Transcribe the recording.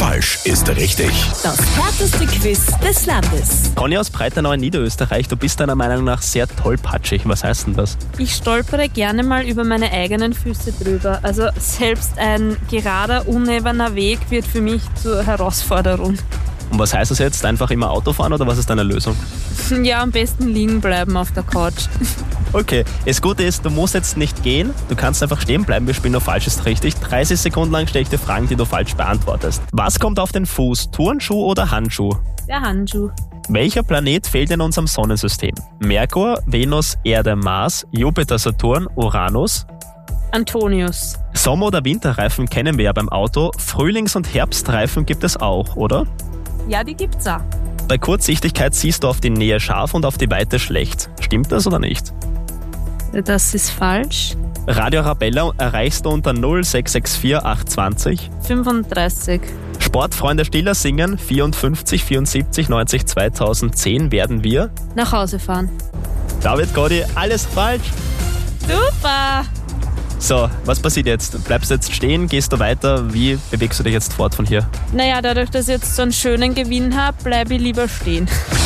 Falsch ist richtig. Das härteste Quiz des Landes. Conny aus Breitenau in Niederösterreich, du bist deiner Meinung nach sehr tollpatschig. Was heißt denn das? Ich stolpere gerne mal über meine eigenen Füße drüber. Also selbst ein gerader, unebener Weg wird für mich zur Herausforderung. Und was heißt das jetzt? Einfach immer Auto fahren oder was ist deine Lösung? Ja, am besten liegen bleiben auf der Couch. Okay, das Gute ist, du musst jetzt nicht gehen, du kannst einfach stehen bleiben, wir spielen nur falsch ist richtig. 30 Sekunden lang stelle ich dir Fragen, die du falsch beantwortest. Was kommt auf den Fuß, Turnschuh oder Handschuh? Der Handschuh. Welcher Planet fehlt in unserem Sonnensystem? Merkur, Venus, Erde, Mars, Jupiter, Saturn, Uranus? Antonius. Sommer- oder Winterreifen kennen wir ja beim Auto, Frühlings- und Herbstreifen gibt es auch, oder? Ja, die gibt's auch. Bei Kurzsichtigkeit siehst du auf die Nähe scharf und auf die Weite schlecht. Stimmt das oder nicht? Das ist falsch. Radio Arabella erreichst du unter 0664 820. 35. Sportfreunde Stiller singen 54, 74, 90, 2010 werden wir. Nach Hause fahren. David, Godi, alles falsch. Super! So, was passiert jetzt? Bleibst du jetzt stehen? Gehst du weiter? Wie bewegst du dich jetzt fort von hier? Naja, dadurch, dass ich jetzt so einen schönen Gewinn habe, bleibe ich lieber stehen.